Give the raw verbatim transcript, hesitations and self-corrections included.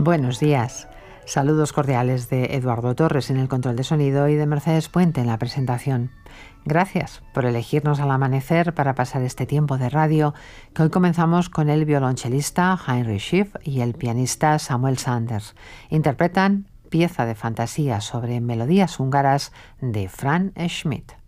Buenos días. Saludos cordiales de Eduardo Torres en el control de sonido y de Mercedes Puente en la presentación. Gracias por elegirnos al amanecer para pasar este tiempo de radio, que hoy comenzamos con el violonchelista Heinrich Schiff y el pianista Samuel Sanders. Interpretan Pieza de fantasía sobre melodías húngaras de Franz Schmidt.